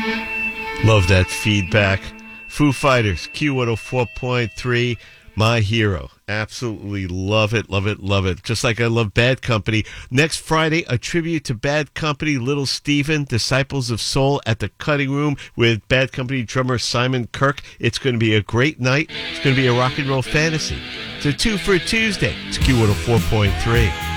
Love that feedback. Foo Fighters, Q104.3, My Hero. Absolutely love it, love it, love it. Just like I love Bad Company. Next Friday, a tribute to Bad Company, Little Steven, Disciples of Soul at the Cutting Room with Bad Company drummer Simon Kirk. It's going to be a great night. It's going to be a rock and roll fantasy. It's a 2 for Tuesday. It's Q104.3.